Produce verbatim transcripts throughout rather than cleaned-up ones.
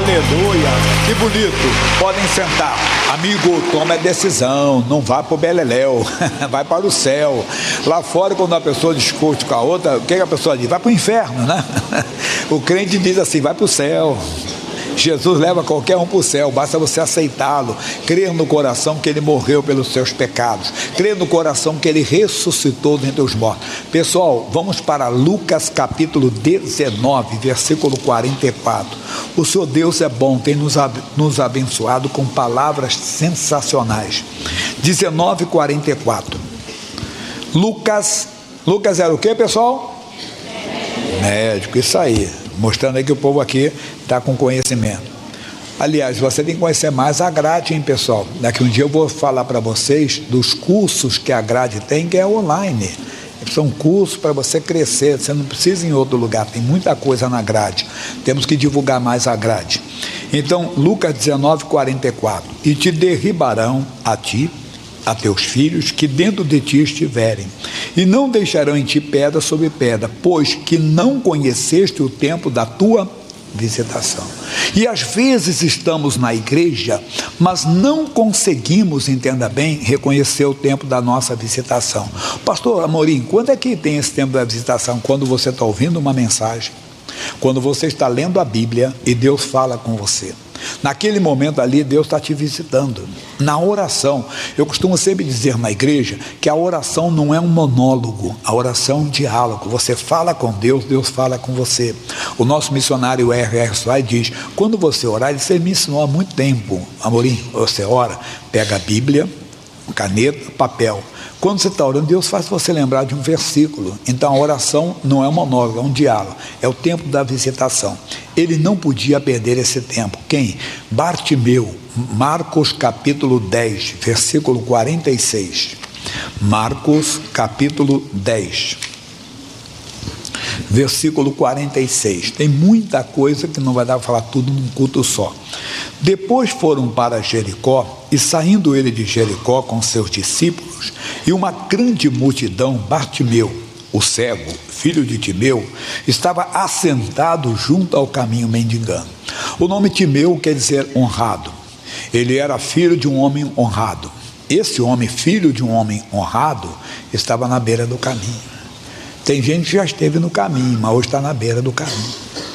Aleluia, que bonito. Podem sentar. Amigo, toma a decisão, não vá para o beleléu, vai para o céu. Lá fora, quando a pessoa discute com a outra, o que a pessoa diz? Vai para o inferno, né? O crente diz assim, vai para o céu. Jesus leva qualquer um para o céu, basta você aceitá-lo, crer no coração que ele morreu pelos seus pecados, crer no coração que ele ressuscitou dentre os mortos. Pessoal, vamos para Lucas capítulo dezenove, versículo quarenta e quatro. O Senhor Deus é bom, tem nos, nos abençoado com palavras sensacionais. dezenove, quarenta e quatro. Lucas, Lucas era o que, pessoal? Médico, isso aí. Mostrando aí que o povo aqui está com conhecimento. Aliás, você tem que conhecer mais a grade, hein, pessoal? Daqui um dia eu vou falar para vocês dos cursos que a grade tem, que é online. São cursos para você crescer, você não precisa ir em outro lugar, tem muita coisa na grade. Temos que divulgar mais a grade. Então, Lucas dezenove, quarenta e quatro. E te derribarão a ti, a teus filhos, que dentro de ti estiverem, e não deixarão em ti pedra sobre pedra, pois que não conheceste o tempo da tua visitação. E às vezes estamos na igreja, mas não conseguimos, entenda bem, reconhecer o tempo da nossa visitação. Pastor Amorim, quando é que tem esse tempo da visitação? Quando você está ouvindo uma mensagem, quando você está lendo a Bíblia e Deus fala com você. Naquele momento ali, Deus está te visitando. Na oração, eu costumo sempre dizer na igreja que a oração não é um monólogo, a oração é um diálogo. Você fala com Deus, Deus fala com você. O nosso missionário R R Soares diz, quando você orar, ele me ensinou há muito tempo, Amorim, você ora, pega a Bíblia, caneta, papel. Quando você está orando, Deus faz você lembrar de um versículo. Então a oração não é um monólogo, é um diálogo, é o tempo da visitação. Ele não podia perder esse tempo. Quem? Bartimeu, Marcos capítulo dez, versículo quarenta e seis. Marcos capítulo dez, versículo quarenta e seis. Tem muita coisa que não vai dar para falar tudo num culto só. Depois foram para Jericó, e saindo ele de Jericó com seus discípulos e uma grande multidão, Bartimeu, o cego, filho de Timeu, estava assentado junto ao caminho mendigando. O nome Timeu quer dizer honrado. Ele era filho de um homem honrado. Esse homem, filho de um homem honrado, estava na beira do caminho. Tem gente que já esteve no caminho, mas hoje está na beira do caminho.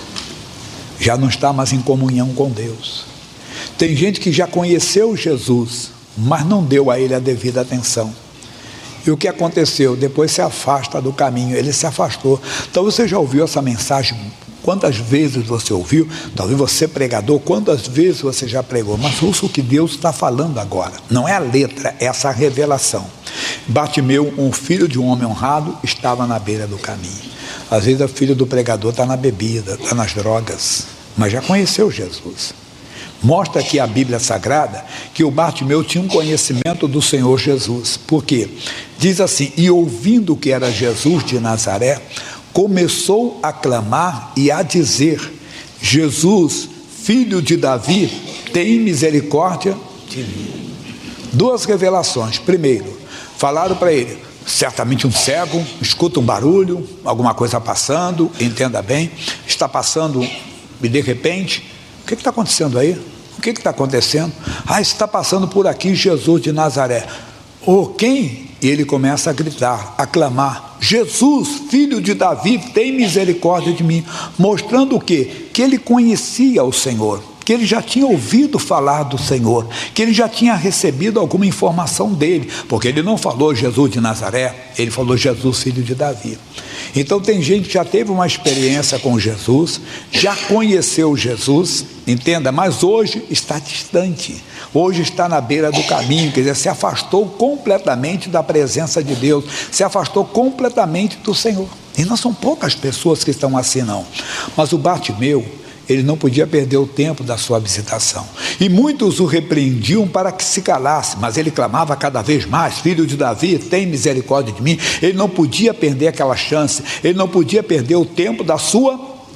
Já não está mais em comunhão com Deus. Tem gente que já conheceu Jesus, mas não deu a ele a devida atenção. E o que aconteceu? Depois se afasta do caminho, ele se afastou. Então você já ouviu essa mensagem? Quantas vezes você ouviu? Talvez você pregador, quantas vezes você já pregou? Mas ouça o que Deus está falando agora. Não é a letra, é essa revelação. Bartimeu, um filho de um homem honrado, estava na beira do caminho. Às vezes o filho do pregador está na bebida, está nas drogas, mas já conheceu Jesus. Mostra aqui a Bíblia Sagrada que o Bartimeu tinha um conhecimento do Senhor Jesus. Por quê? Diz assim, e ouvindo que era Jesus de Nazaré, começou a clamar e a dizer, Jesus, filho de Davi, tem misericórdia de mim. Duas revelações. Primeiro, falaram para ele, certamente um cego, escuta um barulho, alguma coisa passando, entenda bem, está passando e de repente, o que está acontecendo aí? O que está acontecendo? Ah, está passando por aqui Jesus de Nazaré. Oh, quem? E ele começa a gritar, a clamar, Jesus, filho de Davi, tem misericórdia de mim. Mostrando o quê? Que ele conhecia o Senhor, que ele já tinha ouvido falar do Senhor, que ele já tinha recebido alguma informação dele, porque ele não falou Jesus de Nazaré, ele falou Jesus, filho de Davi. Então tem gente que já teve uma experiência com Jesus, já conheceu Jesus, entenda, mas hoje está distante, hoje está na beira do caminho, quer dizer, se afastou completamente da presença de Deus, se afastou completamente do Senhor. E não são poucas pessoas que estão assim não, mas o Bartimeu, ele não podia perder o tempo da sua visitação. E muitos o repreendiam para que se calasse, mas ele clamava cada vez mais, filho de Davi, tem misericórdia de mim. Ele não podia perder aquela chance, ele não podia perder o tempo da sua...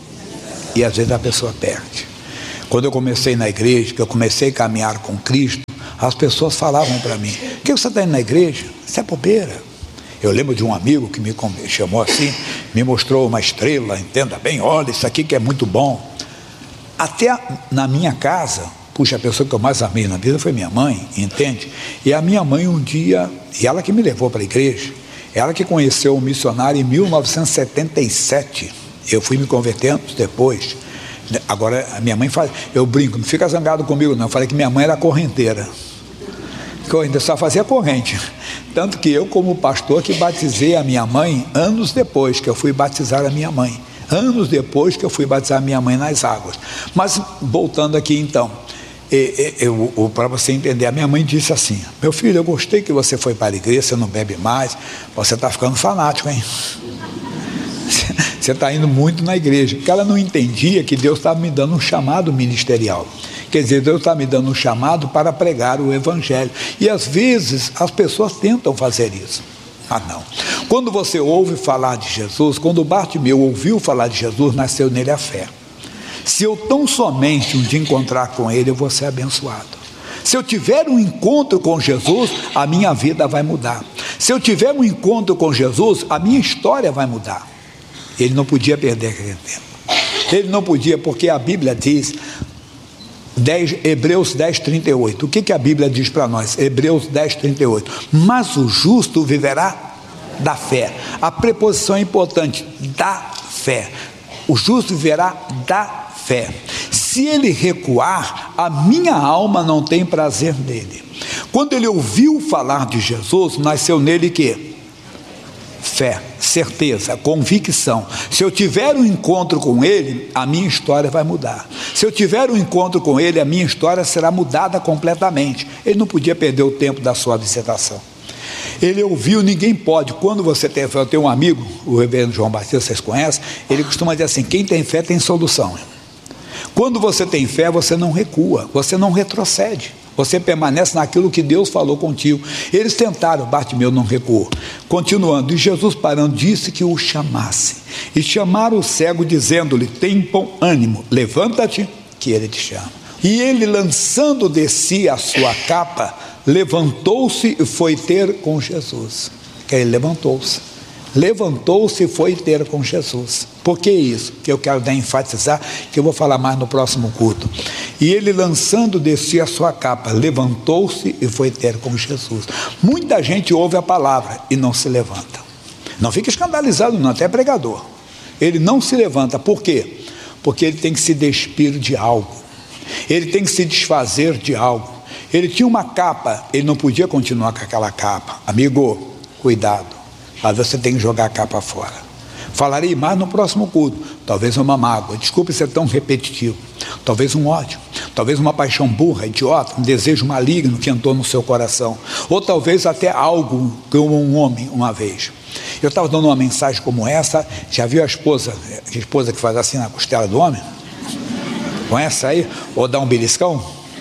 E às vezes a pessoa perde. Quando eu comecei na igreja, que eu comecei a caminhar com Cristo, as pessoas falavam para mim, o que você está indo na igreja? Isso é bobeira. Eu lembro de um amigo que me chamou assim, me mostrou uma estrela, entenda bem, olha, isso aqui que é muito bom. Até na minha casa, puxa, a pessoa que eu mais amei na vida foi minha mãe, entende? E a minha mãe um dia, e ela que me levou para a igreja, ela que conheceu um missionário em mil novecentos e setenta e sete, eu fui me convertendo depois. Agora, a minha mãe faz, eu brinco, não fica zangado comigo não, eu falei que minha mãe era correnteira, correnteira, só fazia corrente, tanto que eu como pastor que batizei a minha mãe anos depois que eu fui batizar a minha mãe, anos depois que eu fui batizar a minha mãe nas águas. Mas voltando aqui então, para você entender, a minha mãe disse assim: meu filho, eu gostei que você foi para a igreja, você não bebe mais, você está ficando fanático, hein? Você está indo muito na igreja, porque ela não entendia que Deus estava me dando um chamado ministerial, quer dizer, Deus está me dando um chamado para pregar o evangelho, e às vezes as pessoas tentam fazer isso. Ah não, quando você ouve falar de Jesus, quando Bartimeu ouviu falar de Jesus, nasceu nele a fé. Se eu tão somente um dia encontrar com ele, eu vou ser abençoado. Se eu tiver um encontro com Jesus, a minha vida vai mudar. Se eu tiver um encontro com Jesus, a minha história vai mudar. Ele não podia perder aquele tempo. Ele não podia, porque a Bíblia diz, dez, Hebreus dez, trinta e oito. O que, que a Bíblia diz para nós? Hebreus dez, trinta e oito. Mas o justo viverá da fé. A preposição é importante, da fé. O justo viverá da fé. Se ele recuar, a minha alma não tem prazer nele. Quando ele ouviu falar de Jesus, nasceu nele que? Fé, certeza, convicção. Se eu tiver um encontro com ele, a minha história vai mudar. Se eu tiver um encontro com ele, a minha história será mudada completamente. Ele não podia perder o tempo da sua visitação. Ele ouviu, ninguém pode. Quando você tem fé, eu tenho um amigo, o reverendo João Batista, vocês conhecem, ele costuma dizer assim: quem tem fé tem solução. Quando você tem fé, você não recua, você não retrocede, você permanece naquilo que Deus falou contigo. Eles tentaram, Bartimeu não recuou. Continuando, e Jesus parando, disse que o chamasse, e chamaram o cego, dizendo-lhe: tem bom ânimo, levanta-te, que ele te chama. E ele, lançando de si a sua capa, levantou-se e foi ter com Jesus. Que ele levantou-se, levantou-se e foi ter com Jesus. Por que isso? Que eu quero dar enfatizar, que eu vou falar mais no próximo culto. E ele, lançando de si a sua capa, levantou-se e foi ter com Jesus. Muita gente ouve a palavra e não se levanta. Não fica escandalizado não, até pregador. Ele não se levanta, por quê? Porque ele tem que se despir de algo, ele tem que se desfazer de algo. Ele tinha uma capa, ele não podia continuar com aquela capa. Amigo, cuidado, mas você tem que jogar a capa fora. Falarei mais no próximo culto. Talvez uma mágoa, desculpe ser tão repetitivo, talvez um ódio, talvez uma paixão burra, idiota, um desejo maligno que entrou no seu coração, ou talvez até algo como um homem uma vez. Eu estava dando uma mensagem como essa, já viu a esposa, a esposa que faz assim na costela do homem? Conhece aí? Ou dá um beliscão?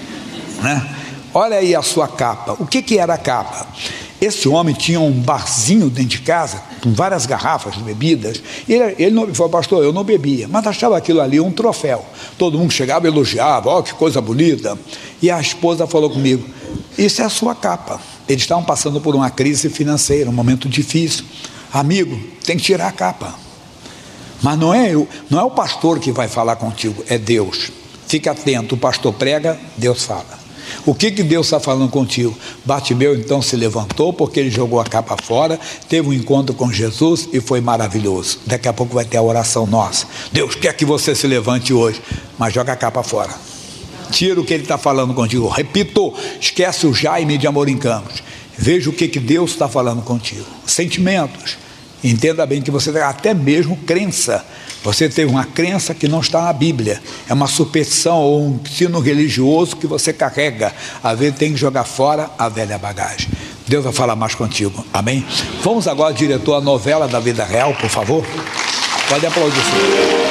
Né? Olha aí a sua capa. O que, que era a capa? Esse homem tinha um barzinho dentro de casa, com várias garrafas de bebidas. E ele, ele não falou: pastor, eu não bebia, mas achava aquilo ali um troféu. Todo mundo chegava e elogiava: ó, que coisa bonita. E a esposa falou comigo: isso é a sua capa. Eles estavam passando por uma crise financeira, um momento difícil. Amigo, tem que tirar a capa. Mas não é, eu, não é o pastor que vai falar contigo, é Deus. Fica atento, o pastor prega, Deus fala. O que, que Deus está falando contigo? Bartimeu então se levantou, porque ele jogou a capa fora, teve um encontro com Jesus e foi maravilhoso. Daqui a pouco vai ter a oração nossa. Deus quer que você se levante hoje, mas joga a capa fora. Tira o que ele está falando contigo. Repito, esquece o Jaime de Amorim Campos. Veja o que, que Deus está falando contigo. Sentimentos. Entenda bem que você tem até mesmo crença. Você tem uma crença que não está na Bíblia. É uma superstição ou um ensino religioso que você carrega. Às vezes tem que jogar fora a velha bagagem. Deus vai falar mais contigo. Amém? Vamos agora, diretor, a novela da vida real, por favor. Pode aplaudir.